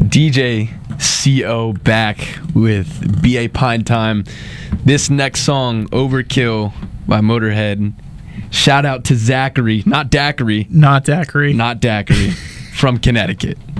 DJ CO back with BA Pine Time. This next song, Overkill by Motorhead. Shout out to Zachary, not Daiquiri. Not Daiquiri. Not Daiquiri, from Connecticut.